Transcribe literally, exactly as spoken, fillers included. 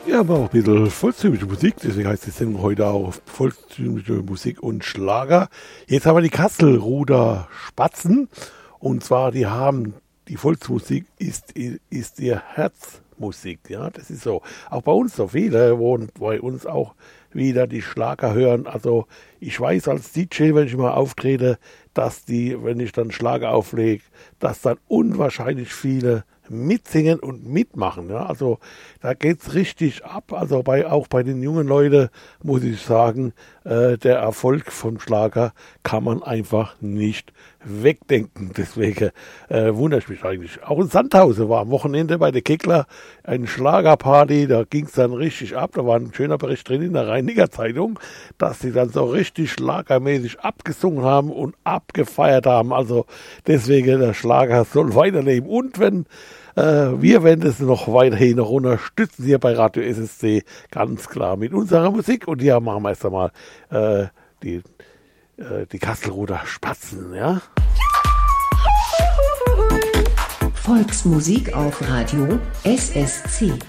Ja, aber auch ein bisschen volkstümliche Musik, deswegen heißt die Sendung heute auch volkstümliche Musik und Schlager. Jetzt haben wir die Kastelruder Spatzen, und zwar, die haben, die Volksmusik ist, ist ihr Herzmusik, ja, das ist so. Auch bei uns so viele, wo bei uns auch wieder die Schlager hören. Also ich weiß als D J, wenn ich mal auftrete, dass die, wenn ich dann Schlager auflege, dass dann unwahrscheinlich viele mitsingen und mitmachen. Ja? Also da geht's richtig ab. Also bei, auch bei den jungen Leuten muss ich sagen, äh, der Erfolg vom Schlager kann man einfach nicht wegdenken. Deswegen äh, wundere ich mich eigentlich. Auch in Sandhausen war am Wochenende bei der Kickler eine Schlagerparty. Da ging's dann richtig ab. Da war ein schöner Bericht drin in der Rheiniger Zeitung, dass sie dann so richtig schlagermäßig abgesungen haben und abgefeiert haben. Also deswegen, der Schlager soll weiterleben. Und wenn Äh, wir werden es noch weiterhin noch unterstützen hier bei Radio S S C, ganz klar mit unserer Musik. Und hier machen wir erst einmal äh, die, äh, die Kastelruder Spatzen, ja? Volksmusik auf Radio S S C.